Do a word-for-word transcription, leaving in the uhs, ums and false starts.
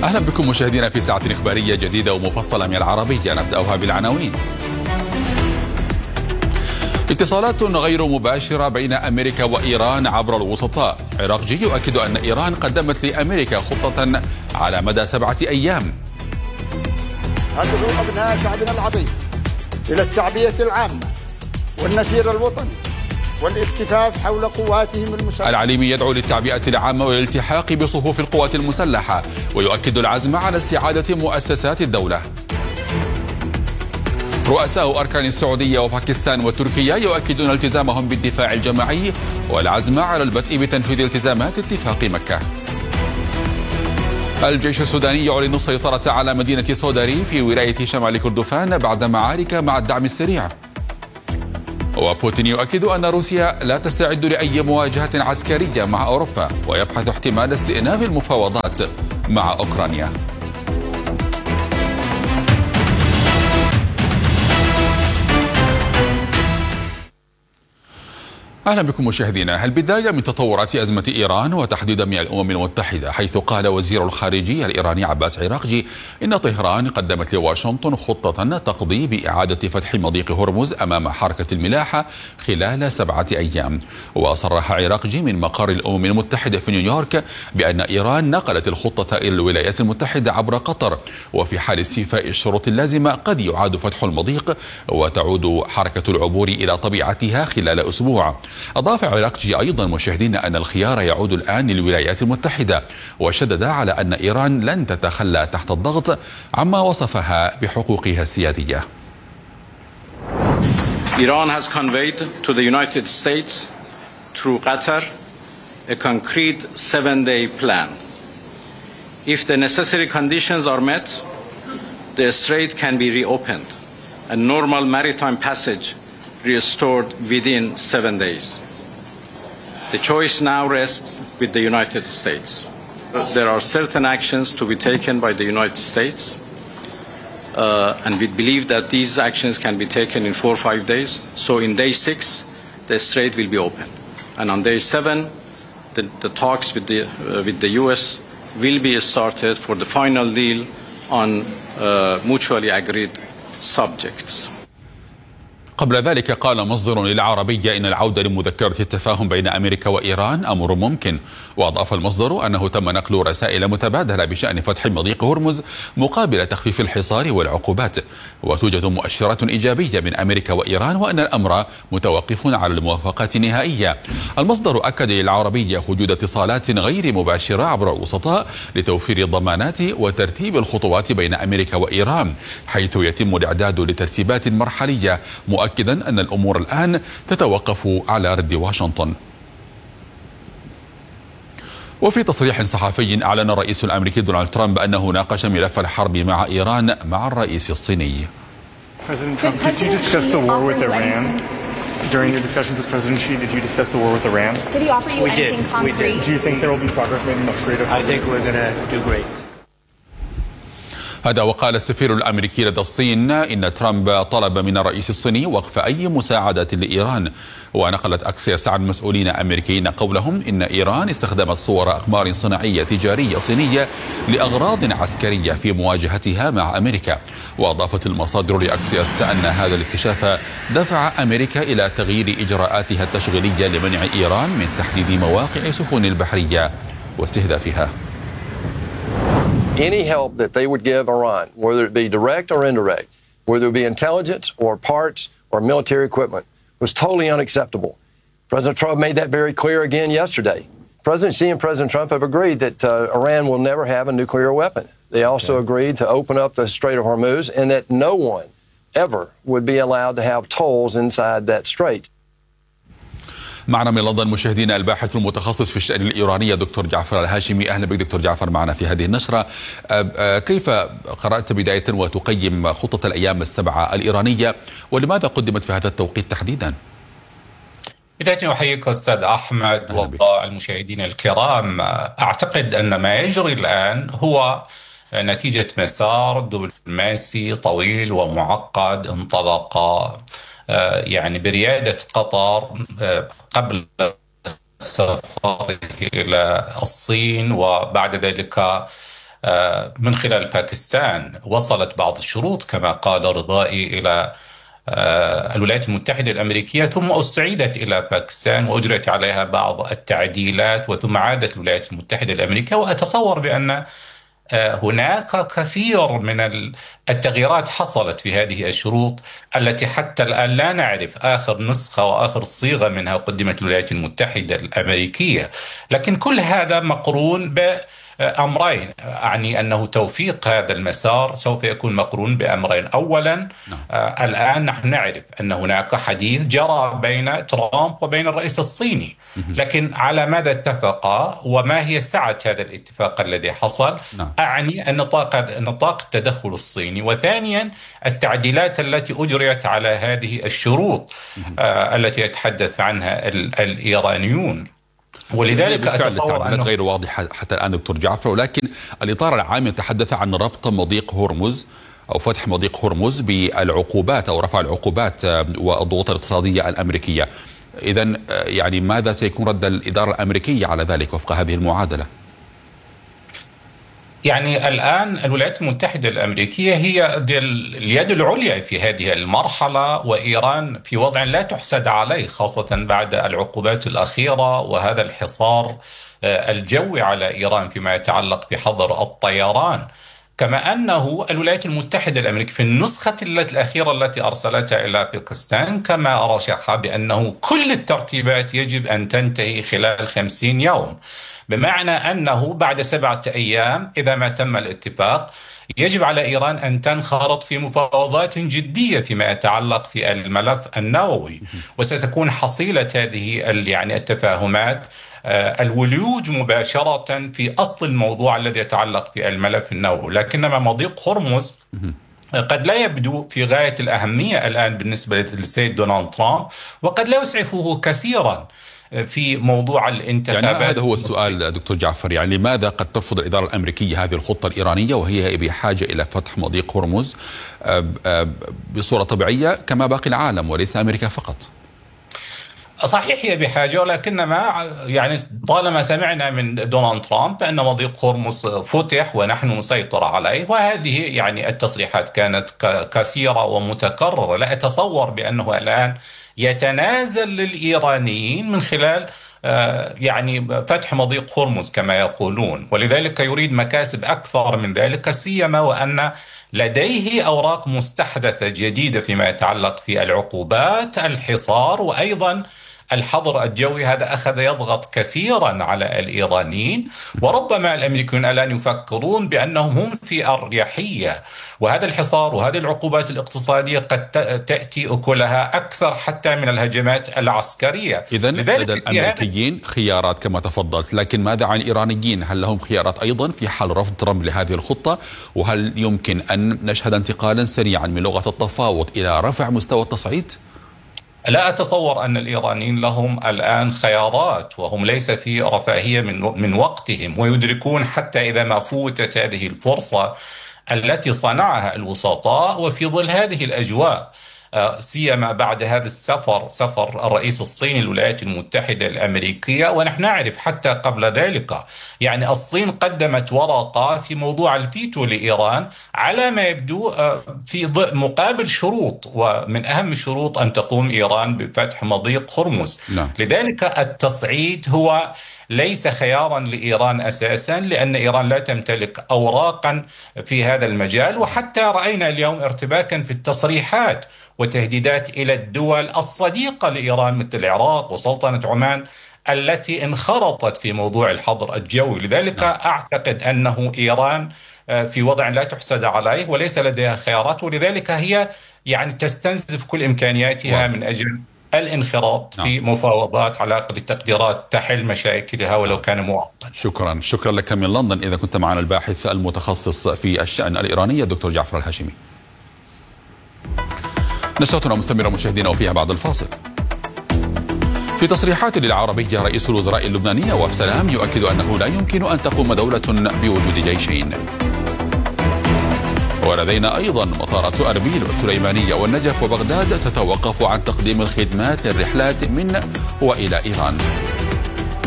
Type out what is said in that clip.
أهلا بكم مشاهدينا في ساعة إخبارية جديدة ومفصلة من العربية، نبدأها بالعناوين. اتصالات غير مباشرة بين أمريكا وإيران عبر الوسطاء. عراقجي يؤكد أن إيران قدمت لأمريكا خطة على مدى سبعة أيام. أدعو أبناء شعبنا العظيم إلى التعبية العامة والنفير الوطني والالتفاف حول قواتهم المسلحة. العليمي يدعو للتعبئة العامة والالتحاق بصفوف القوات المسلحة ويؤكد العزم على استعادة مؤسسات الدولة. رؤساء أركان السعودية وباكستان وتركيا يؤكدون التزامهم بالدفاع الجماعي والعزم على البدء بتنفيذ التزامات اتفاق مكة. الجيش السوداني يعلن السيطرة على مدينة صودري في ولاية شمال كردفان بعد معارك مع الدعم السريع. وبوتين يؤكد أن روسيا لا تستعد لأي مواجهة عسكرية مع أوروبا ويبحث احتمال استئناف المفاوضات مع أوكرانيا. أهلا بكم مشاهدينا. البداية من تطورات أزمة إيران وتحديدا من الأمم المتحدة، حيث قال وزير الخارجية الإيراني عباس عراقجي إن طهران قدمت لواشنطن خطة تقضي بإعادة فتح مضيق هرمز أمام حركة الملاحة خلال سبعة أيام. وصرح عراقجي من مقر الأمم المتحدة في نيويورك بأن إيران نقلت الخطة إلى الولايات المتحدة عبر قطر، وفي حال استيفاء الشروط اللازمة قد يعاد فتح المضيق وتعود حركة العبور إلى طبيعتها خلال أسبوع. أضاف عراقجي أيضا مشاهدين أن الخيار يعود الآن للولايات المتحدة، وشدد على أن إيران لن تتخلى تحت الضغط عما وصفها بحقوقها السيادية. Iran has conveyed to the United States through Qatar a concrete seven-day plan. If the necessary conditions are met, the strait can be reopened and normal maritime passage restored within seven days. The choice now rests with the United States. There are certain actions to be taken by the United States, uh, and we believe that these actions can be taken in four or five days. So in day six, the strait will be open, and on day seven, the, the talks with the uh, with the U S will be started for the final deal on uh, mutually agreed subjects. قبل ذلك قال مصدر للعربية إن العودة لمذكرة التفاهم بين أمريكا وإيران أمر ممكن. وأضاف المصدر أنه تم نقل رسائل متبادلة بشأن فتح مضيق هرمز مقابل تخفيف الحصار والعقوبات، وتوجد مؤشرات إيجابية من أمريكا وإيران وأن الأمر متوقف على الموافقات النهائية. المصدر أكد للعربية وجود اتصالات غير مباشرة عبر الوسطاء لتوفير الضمانات وترتيب الخطوات بين أمريكا وإيران، حيث يتم الإعداد لترتيبات مرحلية، مؤكدا أن الأمور الآن تتوقف على رد واشنطن. وفي تصريح صحفي أعلن الرئيس الأمريكي دونالد ترامب أنه ناقش ملف الحرب مع إيران مع الرئيس الصيني. President Trump, did you discuss the war with Iran? During your discussions with President Xi, did you discuss the war with Iran? Did he offer you we anything did. concrete? We did. Do you think there will be progress made in the Strait of Hormuz? I think we're going to do great. هذا وقال السفير الأمريكي لدى الصين إن ترامب طلب من الرئيس الصيني وقف أي مساعدات لإيران. ونقلت أكسيوس عن مسؤولين أمريكيين قولهم إن إيران استخدمت صور أقمار صناعية تجارية صينية لأغراض عسكرية في مواجهتها مع أمريكا. وأضافت المصادر لأكسيوس أن هذا الاكتشاف دفع أمريكا إلى تغيير إجراءاتها التشغيلية لمنع إيران من تحديد مواقع سفن البحرية واستهدافها. Any help that they would give Iran, whether it be direct or indirect, whether it be intelligence or parts or military equipment, was totally unacceptable. President Trump made that very clear again yesterday. President Xi and President Trump have agreed that uh, Iran will never have a nuclear weapon. They also okay. agreed to open up the Strait of Hormuz and that no one ever would be allowed to have tolls inside that strait. معنا من لندن مشاهدينا الباحث المتخصص في الشأن الإيراني دكتور جعفر الهاشمي. أهلا بك دكتور جعفر معنا في هذه النشرة. كيف قرأت بداية وتقيم خطة الأيام السبعة الإيرانية ولماذا قدمت في هذا التوقيت تحديدا؟ بداية أحييك أستاذ أحمد والمشاهدين الكرام. أعتقد أن ما يجري الآن هو نتيجة مسار دبلوماسي طويل ومعقد انطلق يعني بريادة قطر قبل سفره إلى الصين، وبعد ذلك من خلال باكستان وصلت بعض الشروط كما قال رضائي إلى الولايات المتحدة الأمريكية، ثم استعيدت إلى باكستان وأجرت عليها بعض التعديلات، وثم عادت الولايات المتحدة الأمريكية. وأتصور بأن هناك كثير من التغييرات حصلت في هذه الشروط التي حتى الآن لا نعرف آخر نسخة وآخر صيغة منها قدمت الولايات المتحدة الأمريكية. لكن كل هذا مقرون بأمرين، أعني أنه توفيق هذا المسار سوف يكون مقرون بأمرين. أولا آه الآن نحن نعرف أن هناك حديث جرى بين ترامب وبين الرئيس الصيني، لكن على ماذا اتفقا وما هي سعة هذا الاتفاق الذي حصل؟ أعني النطاق نطاق التدخل الصيني، وثانيا التعديلات التي أجريت على هذه الشروط آه التي يتحدث عنها الإيرانيون. ولذلك أتصور أنه غير واضحة حتى الآن دكتور جعفر، ولكن الإطار العام يتحدث عن ربط مضيق هرمز أو فتح مضيق هرمز بالعقوبات أو رفع العقوبات والضغوط الاقتصادية الأمريكية. إذن يعني ماذا سيكون رد الإدارة الأمريكية على ذلك وفق هذه المعادلة؟ يعني الآن الولايات المتحدة الأمريكية هي اليد العليا في هذه المرحلة، وإيران في وضع لا تحسد عليه خاصة بعد العقوبات الأخيرة وهذا الحصار الجوي على إيران فيما يتعلق بحظر الطيران. كما أنه الولايات المتحدة الأمريكية في النسخة الأخيرة التي أرسلتها إلى باكستان كما رشح بأنه كل الترتيبات يجب أن تنتهي خلال خمسين يوم، بمعنى أنه بعد سبعة أيام إذا ما تم الاتفاق يجب على إيران أن تنخرط في مفاوضات جدية فيما يتعلق في الملف النووي، وستكون حصيلة هذه يعني التفاهمات الولوج مباشرة في أصل الموضوع الذي يتعلق في الملف النووي. لكنما مضيق هرمز قد لا يبدو في غاية الأهمية الآن بالنسبة للسيد دونالد ترامب، وقد لا يسعفه كثيرا في موضوع الانتخابات. يعني هذا هو السؤال دكتور جعفر، يعني لماذا قد ترفض الإدارة الأمريكية هذه الخطة الإيرانية وهي بحاجة إلى فتح مضيق هرمز بصورة طبيعية كما باقي العالم وليس أمريكا فقط؟ صحيح هي بحاجة، ولكنما يعني طالما سمعنا من دونالد ترامب أن مضيق هرمز فتح ونحن نسيطر عليه، وهذه يعني التصريحات كانت كثيرة ومتكررة، لا أتصور بأنه الآن يتنازل للإيرانيين من خلال يعني فتح مضيق هرمز كما يقولون، ولذلك يريد مكاسب أكثر من ذلك، سيما وأن لديه أوراق مستحدثة جديدة فيما يتعلق في العقوبات، الحصار، وأيضا الحظر الجوي. هذا أخذ يضغط كثيرا على الإيرانيين، وربما الأمريكيون الآن يفكرون بأنهم هم في أريحية، وهذا الحصار وهذه العقوبات الاقتصادية قد تأتي أكلها أكثر حتى من الهجمات العسكرية. إذن لدى الأمريكيين خيارات كما تفضلت، لكن ماذا عن الإيرانيين؟ هل لهم خيارات أيضا في حال رفض ترامب لهذه الخطة؟ وهل يمكن أن نشهد انتقالا سريعا من لغة التفاوض إلى رفع مستوى التصعيد؟ لا أتصور أن الإيرانيين لهم الآن خيارات، وهم ليس في رفاهية من من وقتهم، ويدركون حتى إذا ما فوتت هذه الفرصة التي صنعها الوسطاء وفي ظل هذه الأجواء، سيما بعد هذا السفر سفر الرئيس الصيني للولايات المتحدة الأمريكية. ونحن نعرف حتى قبل ذلك يعني الصين قدمت ورقة في موضوع الفيتو لإيران على ما يبدو في مقابل شروط، ومن أهم الشروط أن تقوم إيران بفتح مضيق هرمز. لا. لذلك التصعيد هو ليس خيارا لإيران أساسا، لأن إيران لا تمتلك أوراقا في هذا المجال، وحتى رأينا اليوم ارتباكا في التصريحات وتهديدات إلى الدول الصديقة لإيران مثل العراق وسلطنة عمان التي انخرطت في موضوع الحظر الجوي. لذلك أعتقد أنه إيران في وضع لا تحسد عليه وليس لديها خيارات، ولذلك هي يعني تستنزف كل إمكانياتها من أجل الانخراط في مفاوضات على قدر التقديرات تحل مشاكلها ولو كان مؤقتا. شكرا شكرا لك من لندن. إذا كنت معنا الباحث المتخصص في الشأن الإيراني الدكتور جعفر الهاشمي. نشرتنا مستمرة مشاهدينا وفيها بعد الفاصل. في تصريحات للعربية رئيس الوزراء اللبناني نواف سلام يؤكد أنه لا يمكن أن تقوم دولة بوجود جيشين. ولدينا أيضا مطارات أربيل والسليمانية والنجف وبغداد تتوقف عن تقديم الخدمات للرحلات من وإلى إيران.